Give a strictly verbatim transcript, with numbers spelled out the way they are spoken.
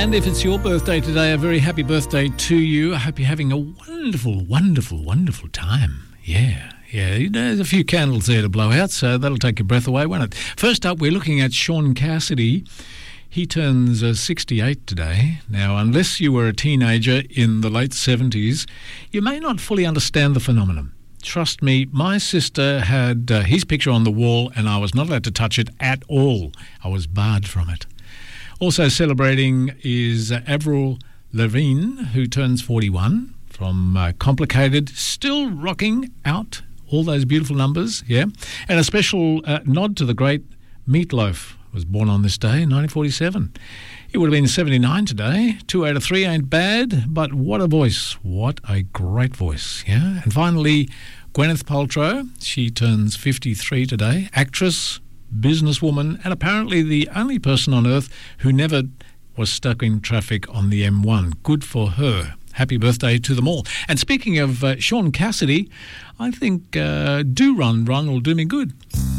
And if it's your birthday today, a very happy birthday to you. I hope you're having a wonderful, wonderful, wonderful time. Yeah, yeah. You know, there's a few candles there to blow out, so that'll take your breath away, won't it? First up, we're looking at Sean Cassidy. He turns uh, sixty-eight today. Now, unless you were a teenager in the late seventies, you may not fully understand the phenomenon. Trust me, my sister had uh, his picture on the wall and I was not allowed to touch it at all. I was barred from it. Also celebrating is uh, Avril Lavigne, who turns forty-one, from uh, Complicated, still rocking out all those beautiful numbers, yeah. And a special uh, nod to the great Meatloaf, was born on this day in nineteen forty-seven. He would have been seventy-nine today. Two out of three ain't bad, but what a voice. What a great voice, yeah. And finally, Gwyneth Paltrow. She turns fifty-three today. Actress, businesswoman, and apparently the only person on earth who never was stuck in traffic on the M one. Good for her. Happy birthday to them all. And speaking of uh, Sean Cassidy, I think uh, Do Run Run will do me good.